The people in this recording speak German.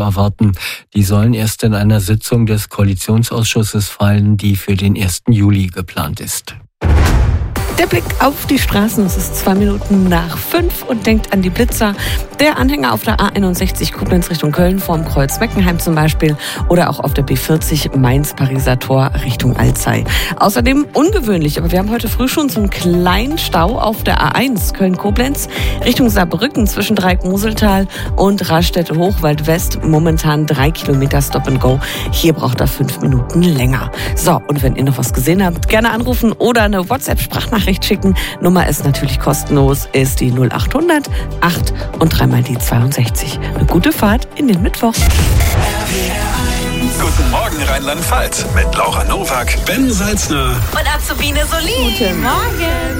erwarten. Die sollen erst in einer Sitzung des Koalitionsausschusses fallen, die für den 1. Juli geplant ist. Der Blick auf die Straßen, es ist 5:02 und denkt an die Blitzer. Der Anhänger auf der A61 Koblenz Richtung Köln vorm Kreuz Meckenheim zum Beispiel oder auch auf der B40 Mainz-Pariser Tor Richtung Alzey. Außerdem ungewöhnlich, aber wir haben heute früh schon so einen kleinen Stau auf der A1 Köln-Koblenz Richtung Saarbrücken zwischen Dreieck-Moseltal und Raststätte-Hochwald West. Momentan 3 Kilometer Stop and Go. Hier braucht er 5 Minuten länger. So, und wenn ihr noch was gesehen habt, gerne anrufen oder eine WhatsApp-Sprachnachricht schicken. Nummer ist natürlich kostenlos, ist die 0800 8 und 3 mal die 62. Eine gute Fahrt in den Mittwoch. Guten Morgen Rheinland-Pfalz mit Laura Nowak, Ben Salzner und Azubine Solin. Guten Morgen.